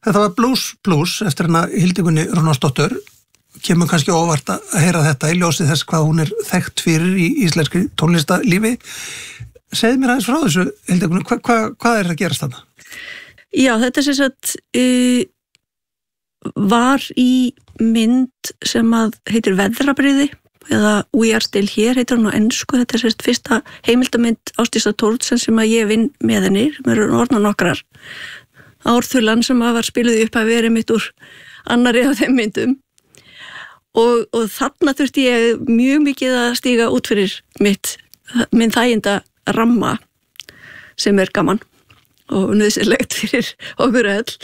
Þetta var Blues eftir hana Hildigunni Rúnarsdóttur. Kemur kannski óvart að heyra þetta í ljósi þess hvað hún þekkt fyrir í íslenskri tónlistarlífi. Segðu mér aðeins frá þessu, Hildigunni, hvað að gerast þarna? Já, þetta sem sagt var í mynd sem að heitir Veðrabrigði eða We Are Still Here heitir hún á ensku. Þetta sem sagt fyrsta heimildamynd Ásdísar Thoroddsen sem að ég vinn með henni, sem eru orðnar nokkrar. Árþulan sem að var spiluð upp að vera mitt úr annari af þeim myndum og þarna þurfti ég mjög mikið að stíga út fyrir minn þæginda ramma sem gaman og nauðsynlegt fyrir okkur öll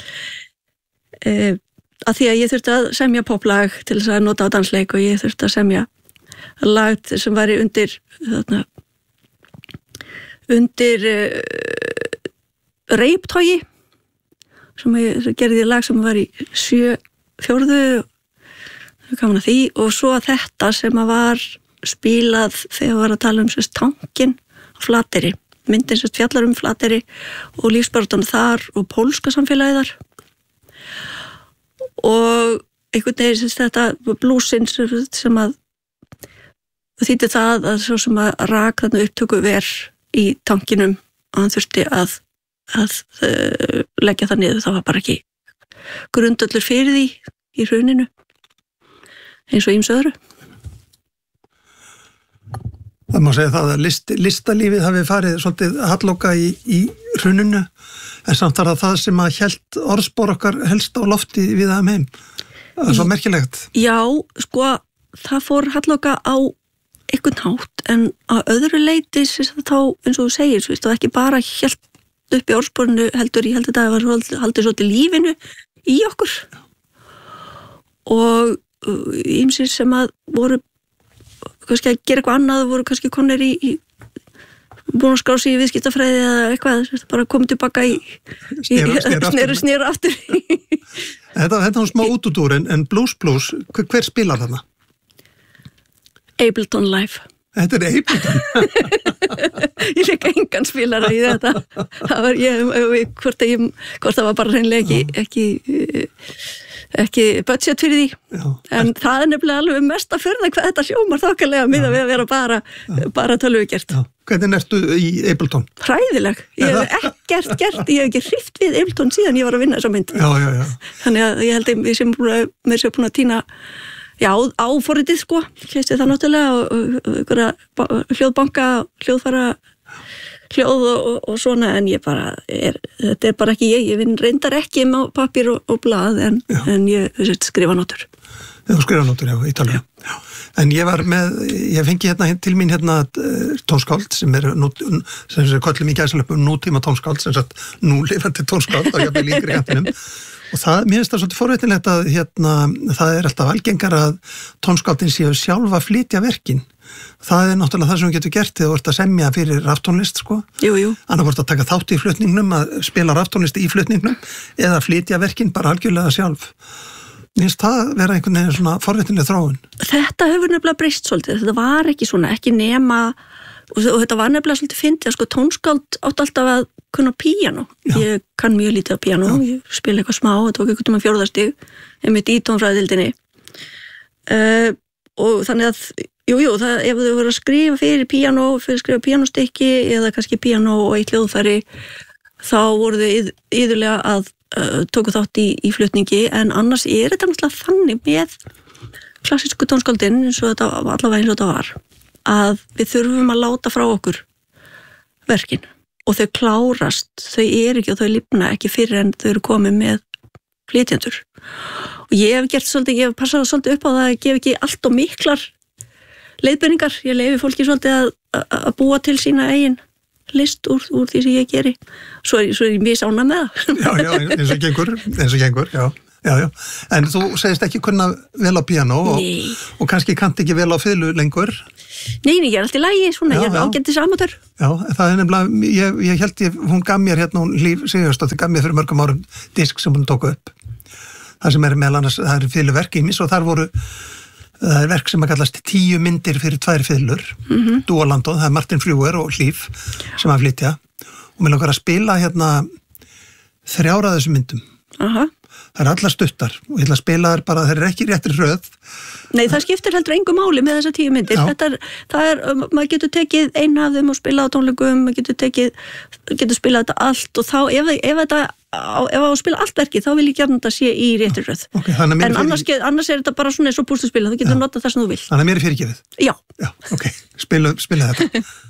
að því að ég þurfti að semja poplag til þess að nota á dansleik og ég þurfti að semja lag sem var undir reiptogi sem ég gerði lag sem var í 7/4 gaman að því og svo að þetta sem að var spilað þegar var að tala tankin á Flateyri, myndin sem fjallar Flateyri og lífsbaráttan þar og pólska samfélagið þar og einhvern veginn þetta blúsin sem að þýtti það að svo sem að rak þarna upptöku í tankinum og hann þurfti að leggja það niður, það var bara ekki grundvöllur fyrir því í hruninu eins og ýmsu öðru. Það má segja það að listalífið hafi farið svolítið hallóka í hruninu en samt var það sem að hélt orðspor okkar helst á lofti við það heim. Það er svo merkilegt. Já, sko, það fór hallóka á einhvern hátt en á öðru leyti þá eins og þú segir, það ekki bara hélt upp í orðsporinu heldur, ég held að það var haldið svolítið lífinu í okkur og ýmsir sem að voru kannski að gera eitthvað annað voru kannski konir í búin að skrá sig í viðskiptafræði eða eitthvað, bara komið tilbaka í sneru aftur. Þetta var smá útúrdúr en Blues, hver spilar þarna? Ableton Live. Þetta Ableton? Ég leik engan spilara í þetta. Það var hvort það var bara hreinlega ekki budget fyrir því. Já, en það nefnilega alveg mest að förða hvað þetta hljómar þokkalega miðað við að vera bara tölvugert. Hvernig ertu í Ableton? Hræðileg. Ég hef ekkert gert, ég hef ekki hrift við Ableton síðan ég var að vinna þessa mynd. Já. Þannig að ég held að við sem búin að týna áforritið sko, hlýsti það náttúrulega og hljóðbanka, hljóðfara hljóð og svona en ég bara, þetta bara ekki ég vinn reyndar ekki með pappír og blað en ég skrifa nótur. Þú skrifa nótur, í tölvu. Já. En ég fengi til mín tónskáld sem köllum í gæsalöpum nútíma tónskáld, sem sagt núlifandi tónskáld og jafnvel yngri kantinum. Og mér finnst það svolítið forveitinlegt að það alltaf algengar að tónskáldin séu sjálfa flytja verkin. Það náttúrulega það sem við getum gert þegar þú ert að semja fyrir raftónlist, sko. Jú. Annarkvort að taka þátt í flutningnum, að spila raftónlist í flutningnum, eða flytja verkin bara algjörlega sjálf. Mér finnst það vera einhvern veginn svona forveitinleg þróun. Þetta hefur nefnilega breyst svolítið. Þetta var ekki svona, ekki nema, og þetta var nefnilega svolítið fyndið, sko, tónskáld átt alltaf að kunna píanó. Ég kann mjög lítið á píanó, ég spila eitthvað smá, það tók eitthvað 4. stig, einmitt í tónfræðildinni. Og þannig að, ef þau voru að skrifa fyrir píanó, fyrir að skrifa píanóstykki eða kannski píanó og eitt hljóðfæri, þá voru þau iðulega að tóku þátt í flutningi, en annars þetta náttúrulega þannig með klassísku tónskáldin, allavega eins og þetta var, að við þurfum að láta frá okkur verkin. Og þau klárast, þau ekki og þau lifna ekki fyrir en þau eru komið með flytjendur. Og ég hef passað svolítið upp á það að ég gef ekki allt og miklar leiðbeiningar. Ég leyfi fólki svolítið að búa til sína eigin list úr því sem ég geri. Svo er ég misánað með það. Já, eins og gengur, já. En þú segist ekki kunna vel á píanó og kannski kannt ekki vel á fiðlu lengur. Nei, ég er alltaf í lagi, svona, ég er ágættis amatör. Já, það nefnilega, ég held hún gaf mér hún Líf Sigurðardóttir gaf mér fyrir mörgum árum disk sem hún tók upp. Það sem meðal annars, það fiðluverk ýmis og það er verk sem að kallast 10 myndir fyrir 2 fiðlur, Dúalandó, það er Martin Fluer og Líf sem að flytja og mér langar að spila 3 af þessum myndum. Aha. Það er allar stuttar og ég ætla að spila þær bara, þeir eru ekki réttir röð. Nei, það skiptir heldur engu máli með þessar 10 myndir. Maður getur tekið eina af þeim og spila á tónleikum, maður getur spilað þetta allt og þá, ef að spila allt verkið, þá vil ég gjarna þetta sé í réttir röð. Okay, en annars er þetta bara svona eins og púsluspila, þú getur notað það sem þú vilt. Þannig að mér er fyrirgefið? Já. Ok, spila þetta.